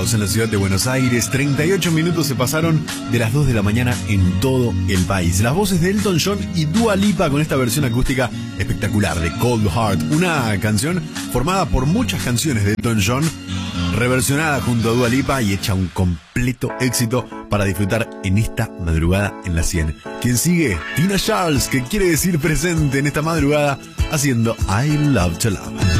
grados en la ciudad de Buenos Aires. 38 minutos se pasaron de las 2 de la mañana en todo el país. Las voces de Elton John y Dua Lipa con esta versión acústica espectacular de Cold Heart. Una canción formada por muchas canciones de Elton John, reversionada junto a Dua Lipa y hecha un completo éxito para disfrutar en esta madrugada en la 100. ¿Quién sigue? Tina Charles, que quiere decir presente en esta madrugada, haciendo I Love to Love.